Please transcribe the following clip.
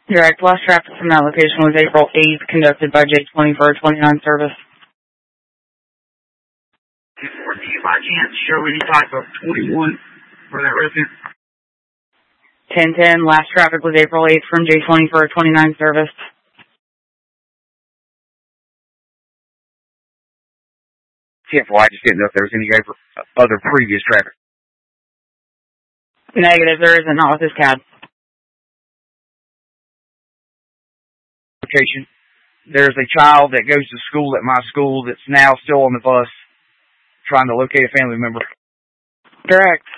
Direct last traffic from that location was April 8th, conducted by J20 for a 29 service. Do you by chance show any type of 21 for that resident? 1010, last traffic was April 8th from J20 for a 29 service. Well, I just didn't know if there was any other previous traffic. Negative, there isn't, not with this CAD. Location. There's a child that goes to school at my school that's now still on the bus trying to locate a family member. Correct.